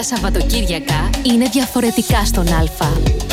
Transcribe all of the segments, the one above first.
Τα Σαββατοκύριακα είναι διαφορετικά στον Α.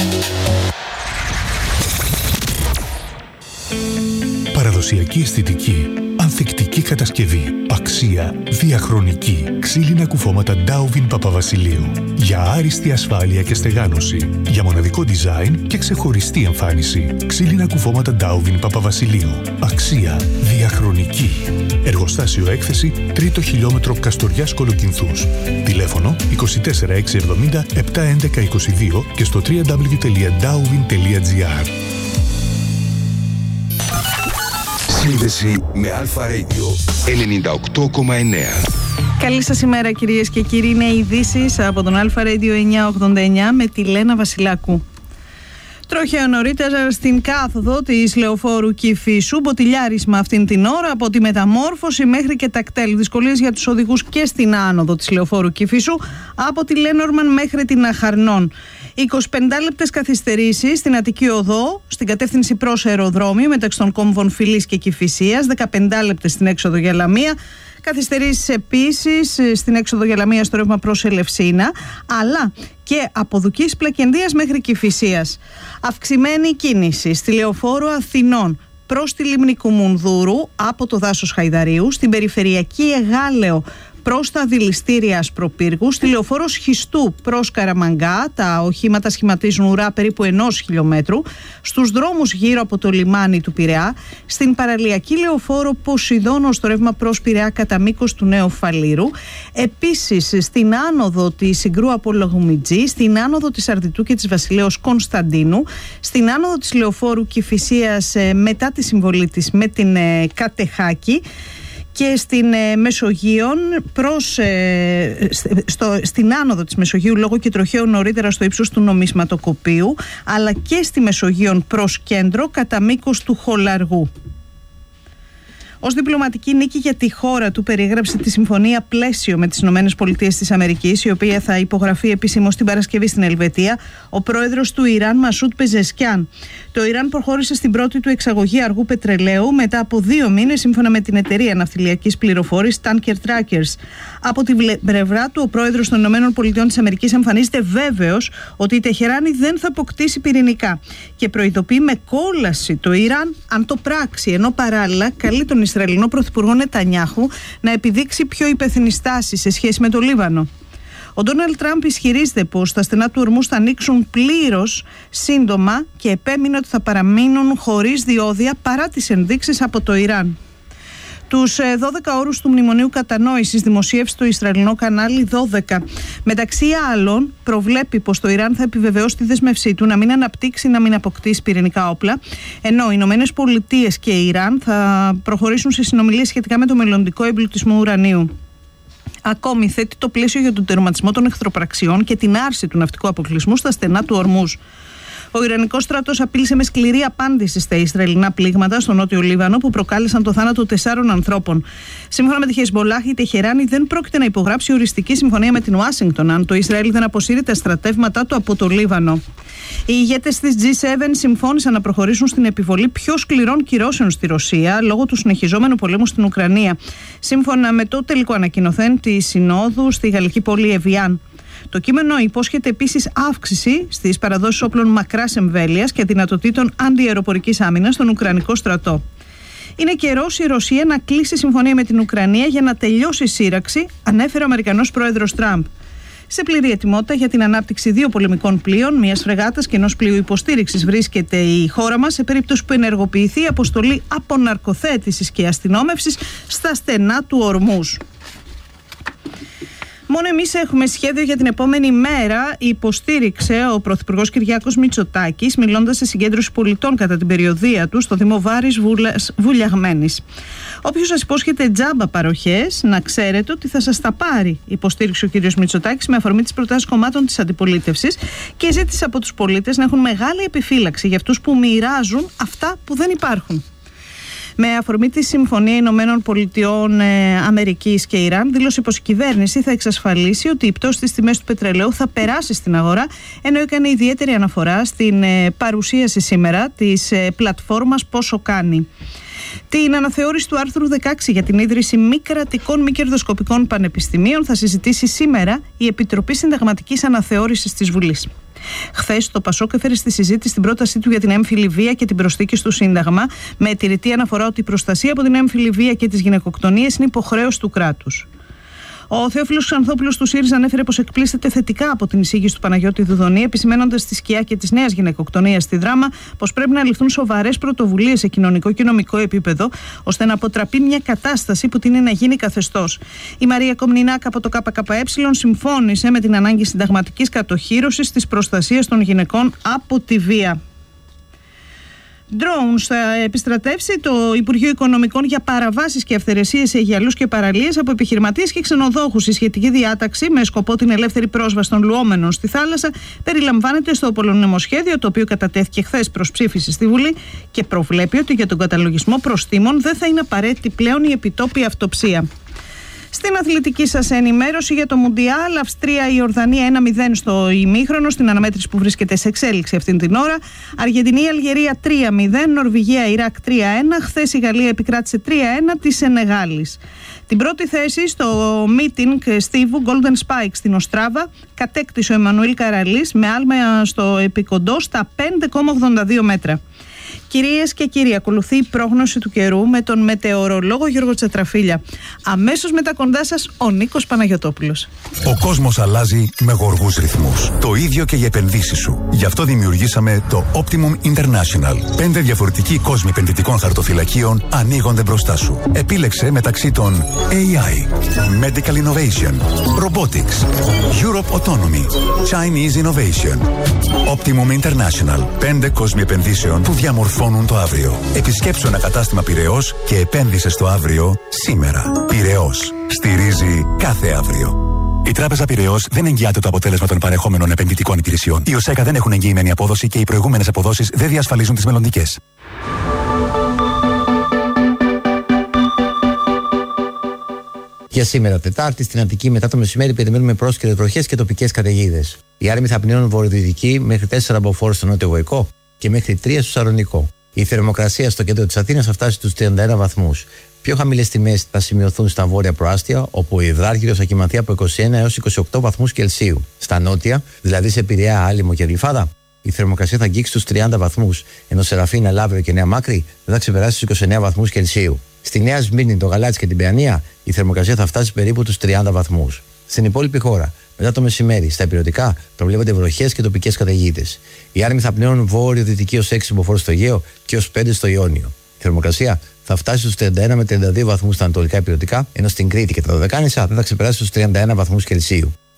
Παραδοσιακή αισθητική, ανθεκτική κατασκευή, αξία, διαχρονική, ξύλινα κουφώματα Ντάουβιν Παπαβασιλείου. Για άριστη ασφάλεια και στεγάνωση, για μοναδικό design και ξεχωριστή εμφάνιση. Ξύλινα κουφώματα Ντάουβιν Παπαβασιλείου. Αξία, διαχρονική. Εργοστάσιο έκθεση, 3ο χιλιόμετρο Καστοριάς Κολοκυνθούς. Τηλέφωνο 24 670 711 22 και στο www.dauvin.gr. Σύνδεση με Αλφα Radio 98,9. Καλή σας ημέρα κυρίες και κύριοι. Είναι ειδήσεις από τον Αλφα Radio 989 με τη Λένα Βασιλάκου. Τροχαίο νωρίτερα στην κάθοδο της λεωφόρου Κηφίσου, μποτιλιάρισμα αυτήν την ώρα από τη Μεταμόρφωση μέχρι και Τακτέλ. Δυσκολίες για τους οδηγούς και στην άνοδο της λεωφόρου Κηφίσου από τη Λένορμαν μέχρι την Αχαρνών. 25 λεπτές καθυστερήσεις στην Αττική Οδό, στην κατεύθυνση προς αεροδρόμιο μεταξύ των κόμβων Φυλής και Κηφισίας. 15 λεπτές στην έξοδο για Λαμία. Καθυστερήσεις επίσης στην έξοδο για Λαμία στο ρεύμα προς Ελευσίνα, αλλά και από Δουκής Πλακεντίας μέχρι Κηφισίας. Αυξημένη κίνηση στη λεωφόρο Αθηνών προς τη λίμνη Κουμουνδούρου από το δάσος Χαϊδαρίου, στην περιφερειακή Εγάλεο προς τα δηληστήρια Ασπροπύργου, στη λεωφόρο Σχιστού προς Καραμαγκά. Τα οχήματα σχηματίζουν ουρά περίπου 1 χιλιόμετρου. Στους δρόμους γύρω από το λιμάνι του Πειραιά, στην παραλιακή λεωφόρο Ποσειδώνο στο ρεύμα προς Πειραιά κατά μήκος του Νέου Φαλήρου. Επίσης στην άνοδο της Συγκρού Απολογουμιτζή, στην άνοδο της Αρδιτού και της Βασιλέως Κωνσταντίνου, στην άνοδο της λεωφόρου Κηφισίας μετά τη συμβολή της με την Κατεχάκη, και στην Μεσογείον στην άνοδο της Μεσογείου λόγω και τροχαίου νωρίτερα στο ύψος του Νομισματοκοπείου, αλλά και στη Μεσογείον προς κέντρο κατά μήκος του Χολαργού. Ως διπλωματική νίκη για τη χώρα του περιέγραψε τη συμφωνία πλαίσιο με τις ΗΠΑ, η οποία θα υπογραφεί επισήμως την Παρασκευή στην Ελβετία, ο πρόεδρος του Ιράν Μασούτ Πεζεσκιάν. Το Ιράν προχώρησε στην πρώτη του εξαγωγή αργού πετρελαίου μετά από 2 μήνες, σύμφωνα με την εταιρεία ναυτιλιακής πληροφόρησης Tanker Trackers. Από την πλευρά του, ο πρόεδρος των ΗΠΑ εμφανίζεται βέβαιος ότι η Τεχεράνη δεν θα αποκτήσει πυρηνικά και προειδοποιεί με κόλαση το Ιράν αν το πράξει, ενώ παράλληλα καλεί τον Ισραηλινό πρωθυπουργό Νετανιάχου να επιδείξει πιο υπεύθυνη στάση σε σχέση με το Λίβανο. Ο Ντόναλντ Τραμπ ισχυρίζεται πως τα στενά του ορμούς θα ανοίξουν πλήρως σύντομα και επέμεινε ότι θα παραμείνουν χωρίς διόδια παρά τις ενδείξεις από το Ιράν. Τους 12 όρους του Μνημονίου Κατανόησης δημοσίευσε το Ισραηλινό κανάλι 12. Μεταξύ άλλων, προβλέπει πως το Ιράν θα επιβεβαιώσει τη δέσμευσή του να μην αναπτύξει, να μην αποκτήσει πυρηνικά όπλα, ενώ οι Ηνωμένες Πολιτείες και η Ιράν θα προχωρήσουν σε συνομιλίες σχετικά με το μελλοντικό εμπλουτισμό ουρανίου. Ακόμη θέτει το πλαίσιο για τον τερματισμό των εχθροπραξιών και την άρση του ναυτικού αποκλεισμού στα στενά του ορμούς. Ο Ιρανικός στρατός απείλησε με σκληρή απάντηση στα Ισραηλινά πλήγματα στο νότιο Λίβανο που προκάλεσαν το θάνατο 4 ανθρώπων. Σύμφωνα με τη Χεσμπολάχ, η Τεχεράνη δεν πρόκειται να υπογράψει οριστική συμφωνία με την Ουάσιγκτον αν το Ισραήλ δεν αποσύρει τα στρατεύματά του από το Λίβανο. Οι ηγέτες της G7 συμφώνησαν να προχωρήσουν στην επιβολή πιο σκληρών κυρώσεων στη Ρωσία λόγω του συνεχιζόμενου πολέμου στην Ουκρανία, σύμφωνα με το τελικό ανακοινωθέν της Συνόδου στη γαλλική πόλη Εβιάν. Το κείμενο υπόσχεται επίσης αύξηση στις παραδόσεις όπλων μακράς εμβέλειας και δυνατοτήτων αντιαεροπορικής άμυνας στον Ουκρανικό στρατό. Είναι καιρός η Ρωσία να κλείσει συμφωνία με την Ουκρανία για να τελειώσει η σύραξη, ανέφερε ο Αμερικανός πρόεδρος Τραμπ. Σε πλήρη ετοιμότητα για την ανάπτυξη 2 πολεμικών πλοίων, μιας φρεγάτας και ενός πλοίου υποστήριξης βρίσκεται η χώρα μας σε περίπτωση που ενεργοποιηθεί η αποστολή αποναρκοθέτησης και αστυνόμευσης στα στενά του Ορμούς. Μόνο εμείς έχουμε σχέδιο για την επόμενη μέρα, υποστήριξε ο Πρωθυπουργός Κυριάκος Μητσοτάκης, μιλώντας σε συγκέντρωση πολιτών κατά την περιοδεία του στο Δήμο Βάρης Βουλιαγμένης. Όποιος σας υπόσχεται τζάμπα παροχές, να ξέρετε ότι θα σας τα πάρει, υποστήριξε ο κ. Μητσοτάκης με αφορμή τις προτάσεις κομμάτων της αντιπολίτευσης και ζήτησε από τους πολίτες να έχουν μεγάλη επιφύλαξη για αυτούς που μοιράζουν αυτά που δεν υπάρχουν. Με αφορμή τη Συμφωνία Ηνωμένων Πολιτειών Αμερικής και Ιράν, δήλωσε πως η κυβέρνηση θα εξασφαλίσει ότι η πτώση στις τιμές του πετρελαίου θα περάσει στην αγορά, ενώ έκανε ιδιαίτερη αναφορά στην παρουσίαση σήμερα της πλατφόρμας Πόσο Κάνει. Την αναθεώρηση του άρθρου 16 για την ίδρυση μη κρατικών μη κερδοσκοπικών πανεπιστημίων θα συζητήσει σήμερα η Επιτροπή Συνταγματικής Αναθεώρησης της Βουλής. Χθες το ΠΑΣΟΚ έφερε στη συζήτηση την πρότασή του για την έμφυλη βία και την προσθήκη στο Σύνταγμα, με τη ρητή αναφορά ότι η προστασία από την έμφυλη βία και τις γυναικοκτονίες είναι υποχρέωση του κράτους. Ο Θεόφιλος Ξανθόπουλος του ΣΥΡΙΖΑ ανέφερε πως εκπλήσεται θετικά από την εισήγηση του Παναγιώτη Δουδονή, επισημένοντας τη σκιά και της νέας γυναικοκτονίας στη Δράμα πως πρέπει να ληφθούν σοβαρές πρωτοβουλίες σε κοινωνικό και νομικό επίπεδο, ώστε να αποτραπεί μια κατάσταση που τείνει να γίνει καθεστώς. Η Μαρία Κομνηνάκα από το ΚΚΕ συμφώνησε με την ανάγκη συνταγματικής κατοχύρωσης της προστασίας των γυναικών από τη βία. Drones θα επιστρατεύσει το Υπουργείο Οικονομικών για παραβάσεις και αυθαιρεσίες σε γυαλούς και παραλίες από επιχειρηματίες και ξενοδόχους. Η σχετική διάταξη, με σκοπό την ελεύθερη πρόσβαση των λουόμενων στη θάλασσα, περιλαμβάνεται στο πολυνομοσχέδιο, το οποίο κατατέθηκε χθες προς ψήφιση στη Βουλή και προβλέπει ότι για τον καταλογισμό προστίμων δεν θα είναι απαραίτητη πλέον η επιτόπια αυτοψία. Στην αθλητική σας ενημέρωση για το Μουντιάλ, Αυστρία-Ιορδανία 1-0 στο ημίχρονο, στην αναμέτρηση που βρίσκεται σε εξέλιξη αυτήν την ώρα. Αργεντινή-Αλγερία 3-0, Νορβηγία-Ιράκ 3-1. Χθες η Γαλλία επικράτησε 3-1 της Σενεγάλης. Την πρώτη θέση στο meeting στίβου Golden Spike στην Οστράβα κατέκτησε ο Εμμανουήλ Καραλής με άλμα στο επικοντό στα 5,82 μέτρα. Κυρίες και κύριοι, ακολουθεί η πρόγνωση του καιρού με τον μετεωρολόγο Γιώργο Τσατραφίλια. Αμέσως μετά κοντά σας ο Νίκος Παναγιωτόπουλος. Ο κόσμος αλλάζει με γοργούς ρυθμούς. Το ίδιο και οι επενδύσεις σου. Γι' αυτό δημιουργήσαμε το Optimum International. 5 διαφορετικοί κόσμοι επενδυτικών χαρτοφυλακίων ανοίγονται μπροστά σου. Επίλεξε μεταξύ των AI, Medical Innovation, Robotics, Europe Autonomy, Chinese Innovation. Optimum International. 5 κόσμοι επενδύσεων που διαμορφώνουν το αύριο. Επισκέψου ένα κατάστημα Πειραιώς και επένδυσε στο αύριο σήμερα. Πειραιώς. Στηρίζει κάθε αύριο. Η Τράπεζα Πειραιώς δεν εγγυάται το αποτέλεσμα των παρεχόμενων επενδυτικών υπηρεσιών. Οι ΟΣΕΚΑ δεν έχουν εγγυημένη απόδοση και οι προηγούμενες αποδόσεις δεν διασφαλίζουν τις μελλοντικές. Για σήμερα, Τετάρτη, στην Αττική μετά το μεσημέρι περιμένουμε πρόσκαιρες βροχές και τοπικές καταιγίδες. Οι άρμοι θα πνέουν βορειοδυτική μέχρι 4 από φόρ στο νότιο Βοϊκό και μέχρι 3 στο Σαρονικό. Η θερμοκρασία στο κέντρο της Αθήνας θα φτάσει στους 31 βαθμούς. Πιο χαμηλές τιμές θα σημειωθούν στα βόρεια προάστια, όπου ο υδράργυρος θα κοιμανθεί από 21 έως 28 βαθμούς Κελσίου. Στα νότια, δηλαδή σε Πειραιά, Άλυμο και Γλυφάδα, η θερμοκρασία θα αγγίξει στους 30 βαθμούς, ενώ Σεραφίνα, Λαύριο και Νέα Μάκρη δεν θα ξεπεράσει στους 29 βαθμούς Κελσίου. Στη Νέα Σμύρνη, το Γαλάτσι και την Παιανία, η θερμοκρασία θα φτάσει περίπου τους 30 βαθμούς. Στην υπόλοιπη χώρα, μετά το μεσημέρι, στα υπηρετικά προβλέπονται βροχές και τοπικές καταιγίδες. Οι άρμοι θα πνέουν βόρειο-δυτική ως 6 μποφόρ στο Αιγαίο και ως 5 στο Ιόνιο. Η θερμοκρασία θα φτάσει στους 31 με 32 βαθμούς στα ανατολικά υπηρετικά, ενώ στην Κρήτη και τα Δωδεκάνησα δεν θα ξεπεράσει στους 31 βαθμούς Κελσίου.